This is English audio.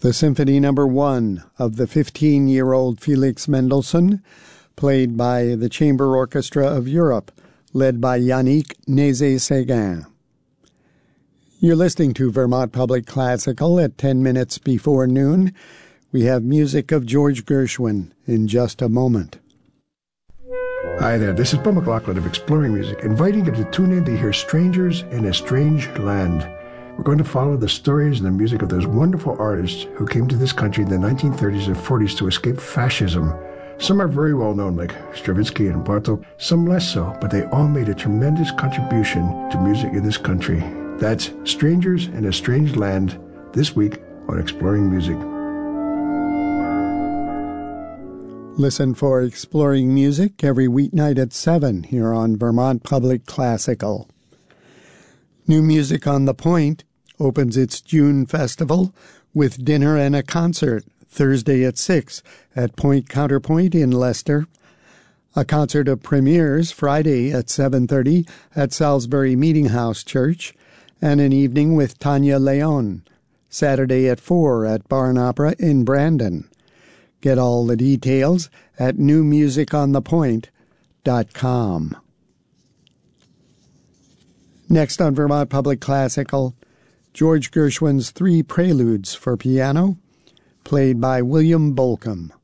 The Symphony No. 1 of the 15-year-old Felix Mendelssohn, played by the Chamber Orchestra of Europe, led by Yannick Nézet-Séguin. You're listening to Vermont Public Classical at 10 minutes before noon. We have music of George Gershwin in just a moment. Hi there, this is Bill McLaughlin of Exploring Music, inviting you to tune in to hear Strangers in a Strange Land. We're going to follow the stories and the music of those wonderful artists who came to this country in the 1930s and 40s to escape fascism. Some are very well known, like Stravinsky and Bartók, some less so, but they all made a tremendous contribution to music in this country. That's Strangers in a Strange Land, this week on Exploring Music. Listen for Exploring Music every weeknight at 7 here on Vermont Public Classical. New Music on the Point opens its June festival with dinner and a concert Thursday at 6 at Point Counterpoint in Leicester. A concert of premieres Friday at 7:30 at Salisbury Meeting House Church, and an evening with Tanya Leon Saturday at 4 at Barn Opera in Brandon. Get all the details at newmusiconthepoint.com. Next on Vermont Public Classical, George Gershwin's 3 Preludes for piano, played by William Bolcom.